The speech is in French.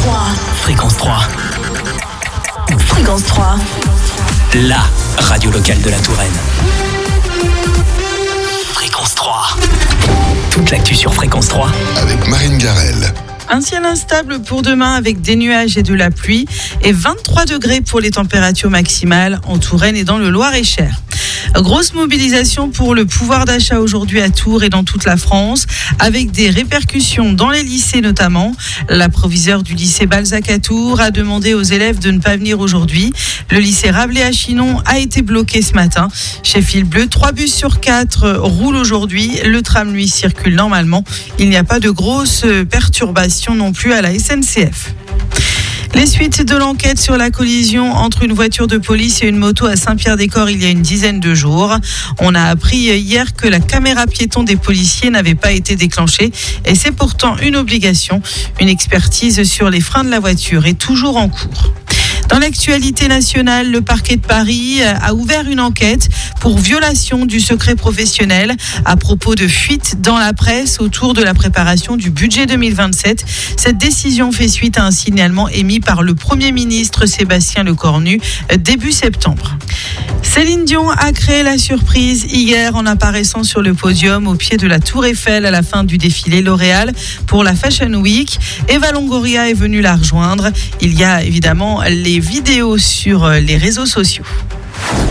3. Fréquence 3. Fréquence 3. La radio locale de la Touraine. Fréquence 3. Toute l'actu sur Fréquence 3. Avec Marine Garel. Un ciel instable pour demain avec des nuages et de la pluie et 23 degrés pour les températures maximales en Touraine et dans le Loir-et-Cher. Grosse mobilisation pour le pouvoir d'achat aujourd'hui à Tours et dans toute la France, avec des répercussions dans les lycées notamment. La proviseure du lycée Balzac à Tours a demandé aux élèves de ne pas venir aujourd'hui. Le lycée Rabelais à Chinon a été bloqué ce matin. Chez Fil Bleu, 3 bus sur 4 roulent aujourd'hui. Le tram, lui, circule normalement. Il n'y a pas de grosses perturbations non plus à la SNCF. Les suites de l'enquête sur la collision entre une voiture de police et une moto à Saint-Pierre-des-Corps il y a une dizaine de jours. On a appris hier que la caméra piéton des policiers n'avait pas été déclenchée et c'est pourtant une obligation. Une expertise sur les freins de la voiture est toujours en cours. Dans l'actualité nationale, le parquet de Paris a ouvert une enquête pour violation du secret professionnel à propos de fuites dans la presse autour de la préparation du budget 2027. Cette décision fait suite à un signalement émis par le Premier ministre Sébastien Lecornu début septembre. Céline Dion a créé la surprise hier en apparaissant sur le podium au pied de la Tour Eiffel à la fin du défilé L'Oréal pour la Fashion Week. Eva Longoria est venue la rejoindre. Il y a évidemment les vidéos sur les réseaux sociaux.